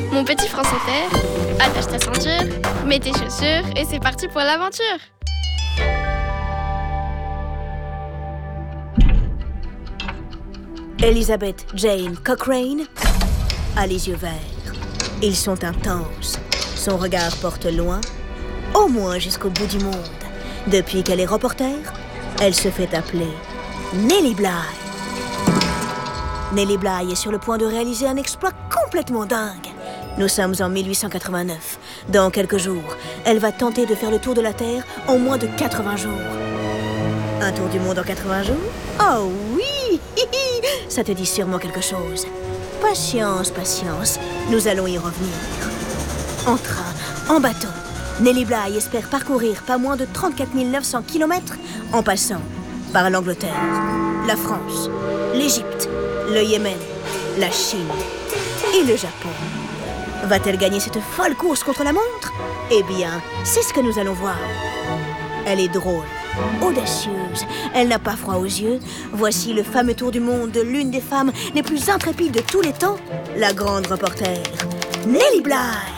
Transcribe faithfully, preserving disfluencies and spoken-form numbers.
Mon petit France Inter, attache ta ceinture, mets tes chaussures et c'est parti pour l'aventure. Elizabeth Jane Cochrane a les yeux verts. Ils sont intenses. Son regard porte loin, au moins jusqu'au bout du monde. Depuis qu'elle est reporter, elle se fait appeler Nellie Bly. Nellie Bly est sur le point de réaliser un exploit complètement dingue. Nous sommes en mille huit cent quatre-vingt-neuf. Dans quelques jours, elle va tenter de faire le tour de la Terre en moins de quatre-vingts jours. Un tour du monde en quatre-vingts jours? Oh oui! Ça te dit sûrement quelque chose. Patience, patience, nous allons y revenir. En train, en bateau, Nellie Bly espère parcourir pas moins de trente-quatre mille neuf cents kilomètres en passant par l'Angleterre, la France, l'Égypte, le Yémen, la Chine et le Japon. Va-t-elle gagner cette folle course contre la montre? Eh bien, c'est ce que nous allons voir. Elle est drôle, audacieuse, elle n'a pas froid aux yeux. Voici le fameux tour du monde de l'une des femmes les plus intrépides de tous les temps, la grande reporter, Nellie Bly.